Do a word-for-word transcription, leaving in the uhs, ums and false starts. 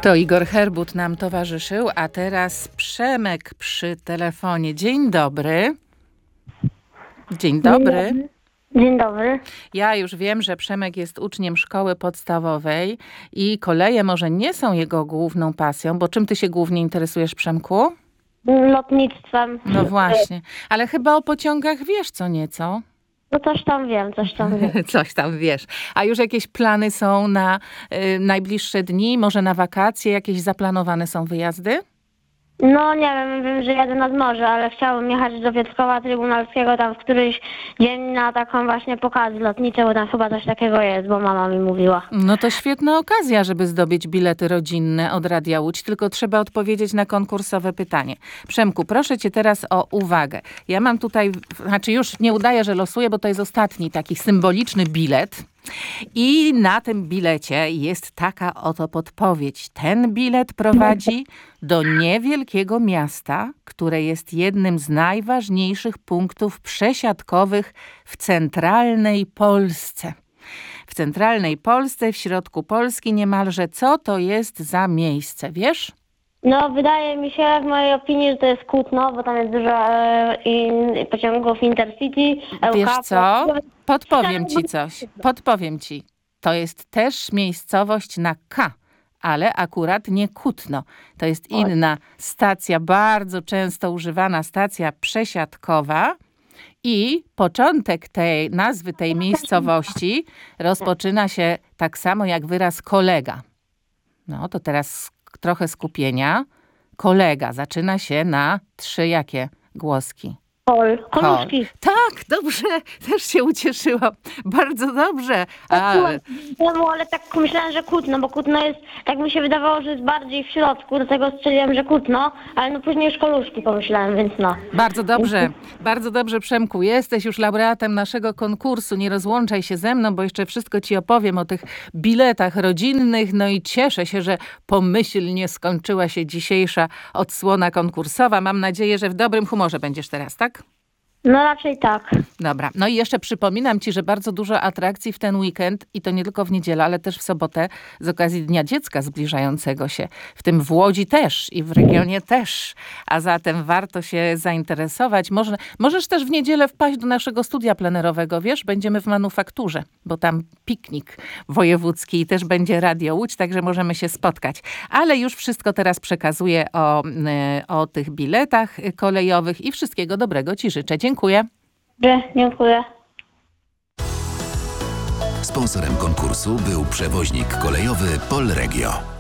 To Igor Herbut nam towarzyszył, a teraz Przemek przy telefonie. Dzień dobry. Dzień dobry. Dzień dobry. Ja już wiem, że Przemek jest uczniem szkoły podstawowej i koleje może nie są jego główną pasją, bo czym ty się głównie interesujesz, Przemku? Lotnictwem. No właśnie, ale chyba o pociągach wiesz co nieco. No coś tam wiem, coś tam wiem. Coś tam wiesz. A już jakieś plany są na y, najbliższe dni, może na wakacje? Jakieś zaplanowane są wyjazdy? No nie wiem, wiem, że jadę nad morze, ale chciałbym jechać do Piotrkowa Trybunalskiego tam w któryś dzień na taką właśnie pokazy lotnicze, bo tam chyba coś takiego jest, bo mama mi mówiła. No to świetna okazja, żeby zdobyć bilety rodzinne od Radia Łódź, tylko trzeba odpowiedzieć na konkursowe pytanie. Przemku, proszę cię teraz o uwagę. Ja mam tutaj, znaczy już nie udaję, że losuję, bo to jest ostatni taki symboliczny bilet. I na tym bilecie jest taka oto podpowiedź. Ten bilet prowadzi do niewielkiego miasta, które jest jednym z najważniejszych punktów przesiadkowych w centralnej Polsce. W centralnej Polsce, w środku Polski niemalże. Co to jest za miejsce, wiesz? No wydaje mi się, w mojej opinii, że to jest Kutno, bo tam jest dużo e, in, pociągów Intercity. Wiesz Ełka, co? Podpowiem ci coś. Podpowiem ci. To jest też miejscowość na K, ale akurat nie Kutno. To jest inna stacja, bardzo często używana stacja przesiadkowa. I początek tej nazwy tej miejscowości rozpoczyna się tak samo jak wyraz kolega. No to teraz trochę skupienia. Kolega zaczyna się na trzy jakie głoski? Kol. Koluszki. Tak, dobrze, też się ucieszyłam. Bardzo dobrze. A, No, ale tak myślałem, że Kutno, bo Kutno jest, tak mi się wydawało, że jest bardziej w środku, dlatego strzeliłem, że Kutno, ale no później już Koluszki pomyślałem, więc no. bardzo dobrze, bardzo dobrze, Przemku. Jesteś już laureatem naszego konkursu. Nie rozłączaj się ze mną, bo jeszcze wszystko ci opowiem o tych biletach rodzinnych. No i cieszę się, że pomyślnie skończyła się dzisiejsza odsłona konkursowa. Mam nadzieję, że w dobrym humorze będziesz teraz, tak? No raczej tak. Dobra, no i jeszcze przypominam ci, że bardzo dużo atrakcji w ten weekend i to nie tylko w niedzielę, ale też w sobotę z okazji Dnia Dziecka zbliżającego się. W tym w Łodzi też i w regionie też. A zatem warto się zainteresować. Może, możesz też w niedzielę wpaść do naszego studia plenerowego, wiesz? Będziemy w Manufakturze, bo tam piknik wojewódzki i też będzie Radio Łódź, także możemy się spotkać. Ale już wszystko teraz przekazuję o, o tych biletach kolejowych i wszystkiego dobrego ci życzę. Dziękuję. Dziękuję. Sponsorem konkursu był przewoźnik kolejowy Polregio.